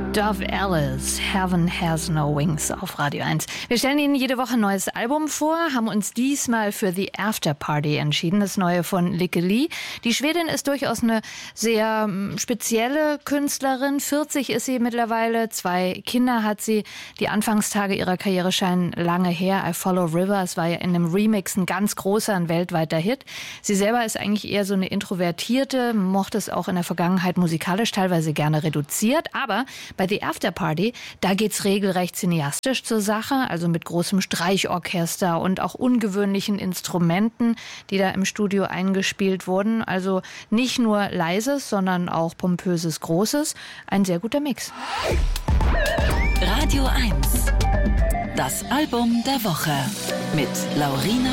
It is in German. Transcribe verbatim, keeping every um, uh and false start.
Dove Alice, Heaven Has No Wings auf Radio eins. Wir stellen Ihnen jede Woche ein neues Album vor, haben uns diesmal für The After Party entschieden, das neue von Lykke Li. Die Schwedin ist durchaus eine sehr spezielle Künstlerin. vierzig ist sie mittlerweile, zwei Kinder hat sie. Die Anfangstage ihrer Karriere scheinen lange her. I Follow River, es war ja in einem Remix ein ganz großer, ein weltweiter Hit. Sie selber ist eigentlich eher so eine Introvertierte, mochte es auch in der Vergangenheit musikalisch teilweise gerne reduziert, aber bei The After Party, da geht's regelrecht cineastisch zur Sache, also mit großem Streichorchester und auch ungewöhnlichen Instrumenten, die da im Studio eingespielt wurden. Also nicht nur leises, sondern auch pompöses Großes. Ein sehr guter Mix. Radio eins. Das Album der Woche mit Laurina